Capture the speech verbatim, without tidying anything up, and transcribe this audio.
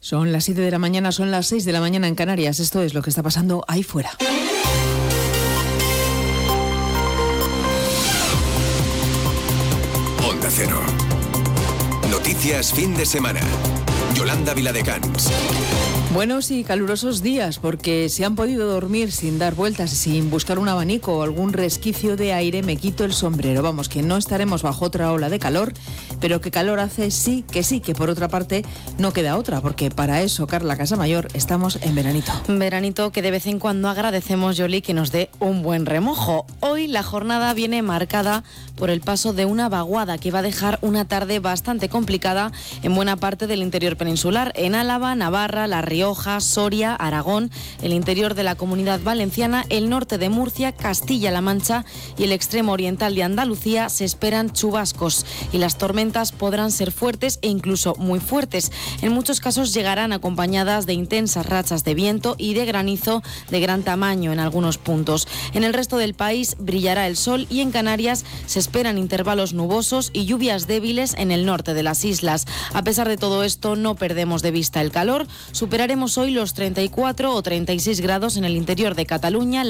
Son las siete de la mañana, son las seis de la mañana en Canarias. Esto es lo que está pasando ahí fuera. Onda Cero. Noticias fin de semana. Yolanda Viladecans. Buenos y calurosos días, porque si han podido dormir sin dar vueltas y sin buscar un abanico o algún resquicio de aire, me quito el sombrero. Vamos, que no estaremos bajo otra ola de calor, pero que calor hace sí, que sí, que por otra parte no queda otra, porque para eso, Carla Casamayor, estamos en veranito. Veranito que de vez en cuando agradecemos, Yoli, que nos dé un buen remojo. Hoy la jornada viene marcada por el paso de una vaguada que va a dejar una tarde bastante complicada en buena parte del interior peninsular, en Álava, Navarra, La Rioja, Soria, Aragón, el interior de la Comunidad Valenciana, el norte de Murcia, Castilla-La Mancha y el extremo oriental de Andalucía se esperan chubascos y las tormentas podrán ser fuertes e incluso muy fuertes. En muchos casos llegarán acompañadas de intensas rachas de viento y de granizo de gran tamaño en algunos puntos. En el resto del país brillará el sol y en Canarias se esperan intervalos nubosos y lluvias débiles en el norte de las islas. A pesar de todo esto, no perdemos de vista el calor. Superaremos hoy los treinta y cuatro o treinta y seis grados en el interior de Cataluña.